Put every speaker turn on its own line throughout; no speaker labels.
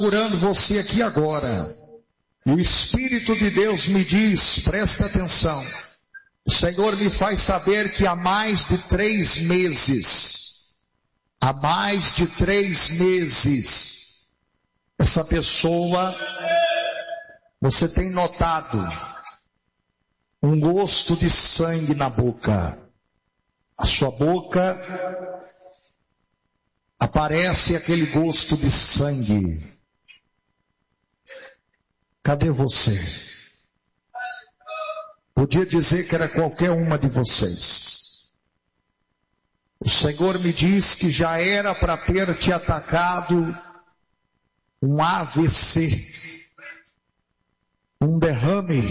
curando você aqui agora. E o Espírito de Deus me diz, presta atenção, o Senhor me faz saber que há mais de 3 meses, essa pessoa, você tem notado um gosto de sangue na boca. A sua boca aparece aquele gosto de sangue. Cadê você? Podia dizer que era qualquer uma de vocês. O Senhor me diz que já era para ter te atacado um AVC, um derrame.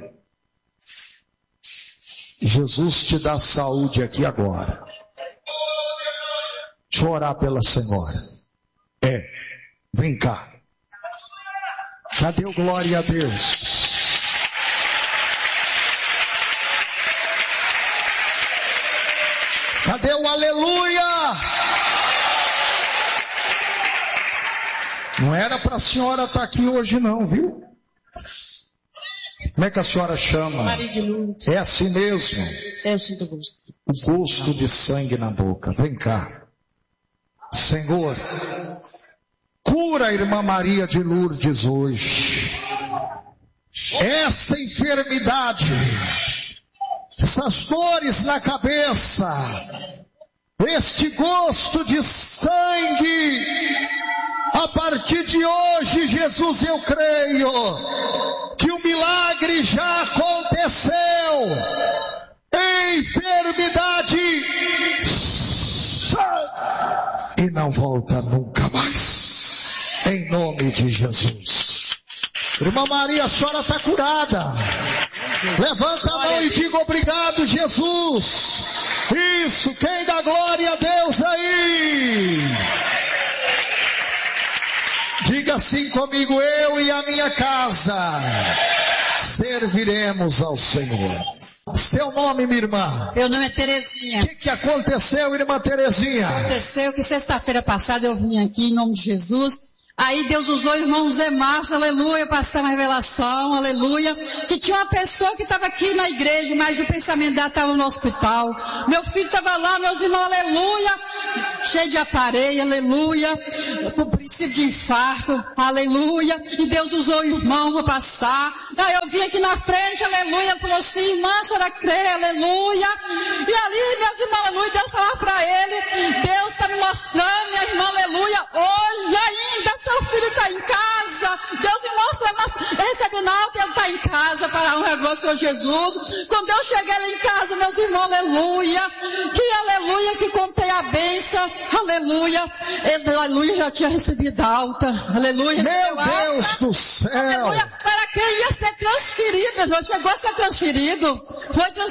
Jesus te dá saúde aqui agora. Deixa eu orar pela senhora. Vem cá. Cadê o glória a Deus? Cadê o aleluia? Não era para a senhora estar aqui hoje não, viu? Como é que a senhora chama?
Maria de Lourdes.
É assim mesmo?
Eu sinto gosto.
O gosto de sangue na boca. Vem cá. Senhor, cura a irmã Maria de Lourdes hoje. Essa enfermidade, essas dores na cabeça, este gosto de sangue, a partir de hoje, Jesus, eu creio que o milagre já aconteceu. Enfermidade e não volta nunca mais. Em nome de Jesus. Irmã Maria, a senhora está curada. Levanta a mão e diga obrigado, Jesus. Isso, quem dá glória a Deus aí? Diga assim comigo: eu e a minha casa serviremos ao Senhor. Seu nome, minha irmã?
Meu nome é Terezinha.
O que aconteceu, irmã Terezinha?
Aconteceu que sexta-feira passada eu vim aqui em nome de Jesus. Aí Deus usou o irmão Zé Márcio, aleluia, passar uma revelação, aleluia, que tinha uma pessoa que estava aqui na igreja, mas o pensamento dela estava no hospital. Meu filho estava lá, meus irmãos, aleluia, cheio de aparelho, aleluia, com princípio de infarto, aleluia, e Deus usou o irmão para passar. Aí eu vim aqui na frente, aleluia, falou assim: irmã, a senhora crê, aleluia, e ali, meus irmãos, aleluia, Deus falava para ele: Deus está me mostrando, minha irmã, aleluia, hoje ainda seu filho está em casa. Deus me mostra, recebe não que ele está em casa para honrar o Senhor Jesus. Quando eu cheguei lá em casa, meus irmãos, aleluia, que contei a bênção, aleluia, ele, aleluia, já tinha recebido alta, aleluia.
Meu Deus do céu!
Aleluia, para quem ia ser transferido, chegou a ser transferido, foi transferido.